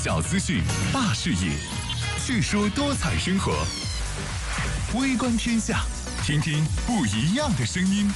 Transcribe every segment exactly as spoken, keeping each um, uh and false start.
小资讯，大视野，叙说多彩生活。微观天下，听听不一样的声音。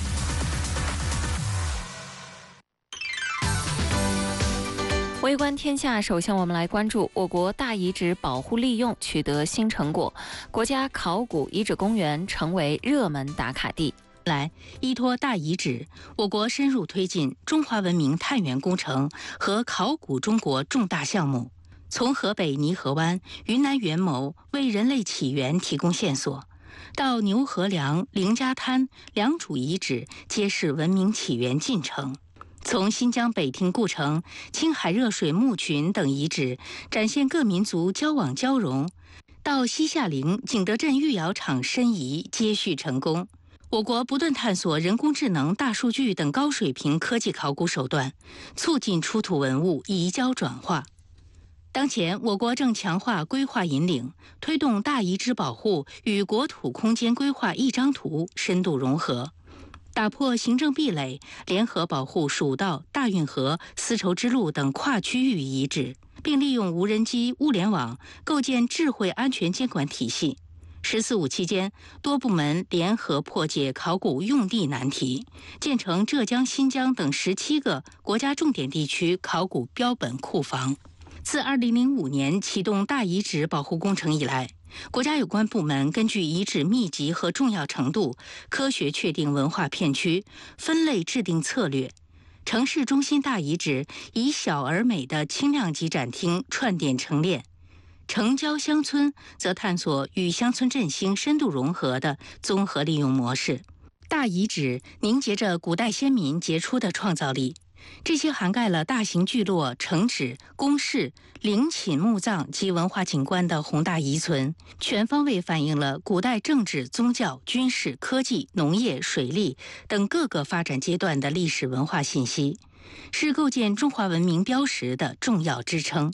微观天下，首先我们来关注我国大遗址保护利用取得新成果，国家考古遗址公园成为热门打卡地。 来，依托大遗址，我国深入推进中华文明探源工程和考古中国重大项目，从河北泥河湾、云南元谋为人类起源提供线索，到牛河梁、凌家滩、良渚遗址揭示文明起源进程。从新疆北庭故城、青海热水墓群等遗址展现各民族交往交融，到西夏陵、景德镇御窑厂申遗接续成功。我国不断探索人工智能、大数据等高水平科技考古手段，促进出土文物移交转化。当前，我国正强化规划引领，推动大遗址保护与国土空间规划一张图深度融合，打破行政壁垒，联合保护蜀道、大运河、丝绸之路等跨区域遗址，并利用无人机、物联网构建智慧安全监管体系。十四五期间，多部门联合破解考古用地难题，建成浙江、新疆等十七个国家重点地区考古标本库房。自二零零五年启动大遗址保护工程以来，国家有关部门根据遗址密集和重要程度，科学确定文化片区，分类制定策略。城市中心大遗址以小而美的轻量级展厅串点成链，城郊乡村则探索与乡村振兴深度融合的综合利用模式。大遗址凝结着古代先民杰出的创造力，这些涵盖了大型聚落、城址、宫室、陵寝、墓葬及文化景观的宏大遗存，全方位反映了古代政治、宗教、军事、科技、农业、水利等各个发展阶段的历史文化信息，是构建中华文明标识的重要支撑。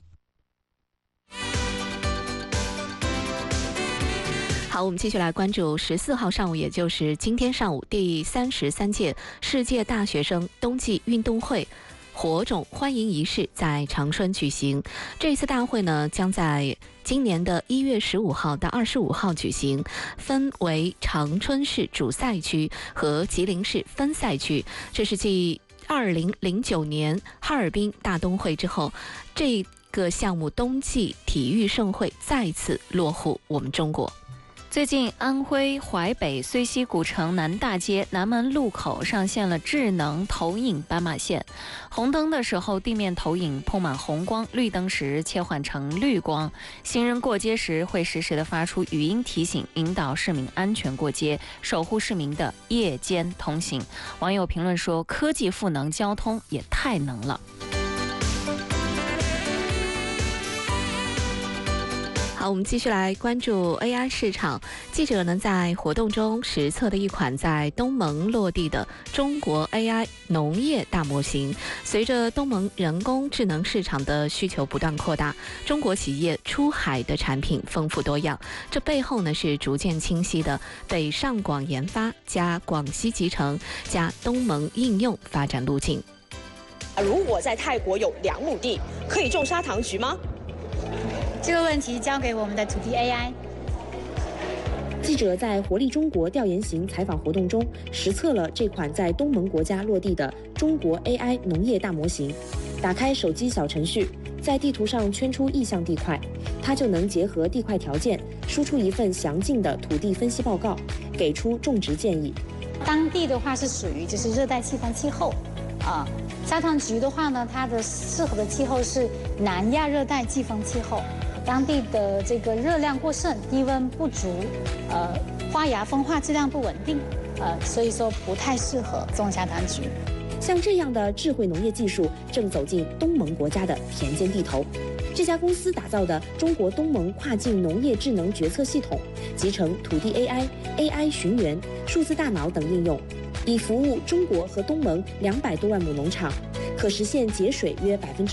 好，我们继续来关注十四号上午，也就是今天上午，第三十三届世界大学生冬季运动会火种欢迎仪式在长春举行。这次大会呢，将在今年的一月十五号到二十五号举行，分为长春市主赛区和吉林市分赛区。这是继二零零九年哈尔滨大冬会之后，这个项目冬季体育盛会再次落户我们中国。最近，安徽淮北遂溪古城南大街南门路口上线了智能投影斑马线，红灯的时候地面投影铺满红光，绿灯时切换成绿光。行人过街时会实时的发出语音提醒，引导市民安全过街，守护市民的夜间通行。网友评论说：“科技赋能交通也太能了。”好，我们继续来关注 A I 市场。记者呢在活动中实测的一款在东盟落地的中国 A I 农业大模型。随着东盟人工智能市场的需求不断扩大，中国企业出海的产品丰富多样，这背后呢是逐渐清晰的北上广研发加广西集成加东盟应用发展路径。 如果在泰国有两亩地，可以种砂糖橘吗？ 这个问题交给我们的土地 A I。 记者在活力中国调研型采访活动中实测了这款在东盟国家落地的中国 A I 农业大模型。打开手机小程序，在地图上圈出意向地块，它就能结合地块条件，输出一份详尽的土地分析报告，给出种植建议。 当地的话是属于就是热带季风气候，啊，砂糖橘的话呢，它的适合的气候是南亚热带季风气候。当地的这个热量过剩、低温不足，呃，花芽分化质量不稳定，呃，所以说不太适合种砂糖橘。 像这样的智慧农业技术正走进东盟国家的田间地头。这家公司打造的中国东盟跨境农业智能决策系统，集成土地 A I、A I 寻源、数字大脑等应用，以服务中国和东盟两百多万亩农场，可实现节水约百分之